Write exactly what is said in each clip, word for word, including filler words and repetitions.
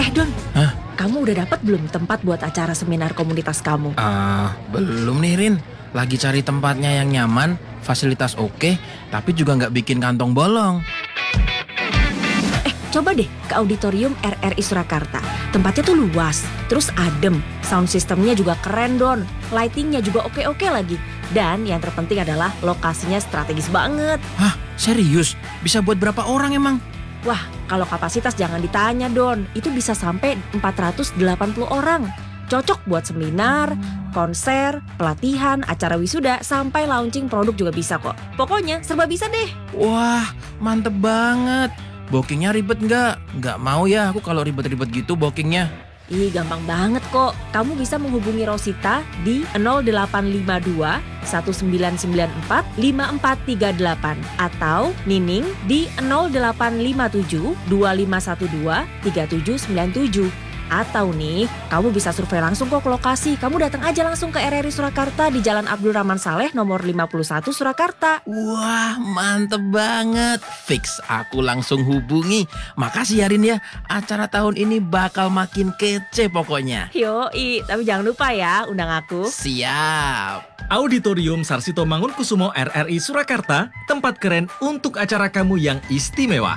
Eh Don, Hah? kamu udah dapat belum tempat buat acara seminar komunitas kamu? Ah, belum nih Rin. Lagi cari tempatnya yang nyaman, fasilitas oke, tapi juga nggak bikin kantong bolong. Eh, coba deh ke auditorium R R I Surakarta. Tempatnya tuh luas, terus adem. Sound systemnya juga keren Don. Lightingnya juga oke-oke lagi. Dan yang terpenting adalah lokasinya strategis banget. Hah, serius? Bisa buat berapa orang emang? Wah, kalau kapasitas jangan ditanya Don. Itu bisa sampai empat ratus delapan puluh orang. Cocok buat seminar, konser, pelatihan, acara wisuda, sampai launching produk juga bisa kok. Pokoknya serba bisa deh. Wah, mantep banget. Bookingnya ribet nggak? Nggak mau ya aku kalau ribet-ribet gitu bookingnya. Ih, gampang banget kok. Kamu bisa menghubungi Rosita di nol delapan lima dua satu sembilan sembilan empat lima empat tiga delapan atau Nining di nol delapan lima tujuh dua lima satu dua tiga tujuh sembilan tujuh. Atau nih, kamu bisa survei langsung kok ke lokasi. Kamu datang aja langsung ke R R I Surakarta di Jalan Abdul Rahman Saleh nomor lima puluh satu Surakarta. Wah, mantep banget. Fix, aku langsung hubungi. Makasih ya Rin ya, acara tahun ini bakal makin kece pokoknya. Yoi, tapi jangan lupa ya undang aku. Siap. Auditorium Sarsito Mangunkusumo R R I Surakarta, tempat keren untuk acara kamu yang istimewa.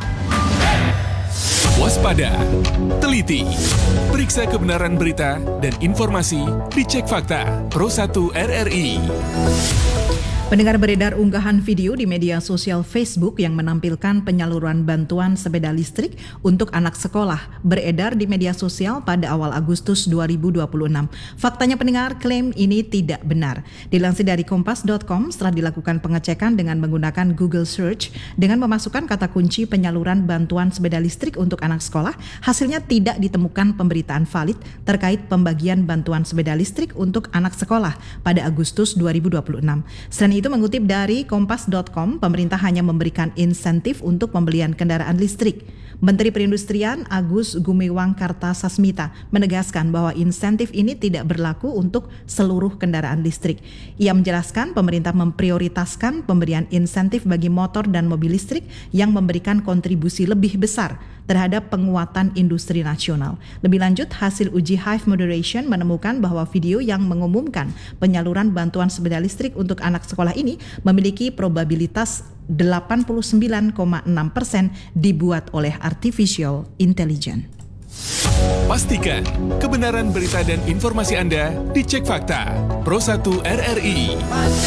Waspada, teliti, periksa kebenaran berita dan informasi, dicek fakta. Pro satu R R I. Pendengar, beredar unggahan video di media sosial Facebook yang menampilkan penyaluran bantuan sepeda listrik untuk anak sekolah beredar di media sosial pada awal Agustus dua ribu dua puluh enam. Faktanya pendengar, klaim ini tidak benar. Dilansir dari kompas dot com, setelah dilakukan pengecekan dengan menggunakan Google Search dengan memasukkan kata kunci penyaluran bantuan sepeda listrik untuk anak sekolah, hasilnya tidak ditemukan pemberitaan valid terkait pembagian bantuan sepeda listrik untuk anak sekolah pada Agustus dua ribu dua puluh enam. Selain itu, mengutip dari kompas dot com, pemerintah hanya memberikan insentif untuk pembelian kendaraan listrik. Menteri Perindustrian Agus Gumiwang Kartasasmita menegaskan bahwa insentif ini tidak berlaku untuk seluruh kendaraan listrik. Ia menjelaskan pemerintah memprioritaskan pemberian insentif bagi motor dan mobil listrik yang memberikan kontribusi lebih besar terhadap penguatan industri nasional. Lebih lanjut, hasil uji Hive Moderation menemukan bahwa video yang mengumumkan penyaluran bantuan sepeda listrik untuk anak sekolah ini memiliki probabilitas delapan puluh sembilan koma enam persen dibuat oleh artificial intelligence. Pastikan kebenaran berita dan informasi Anda dicek fakta. Pro satu R R I.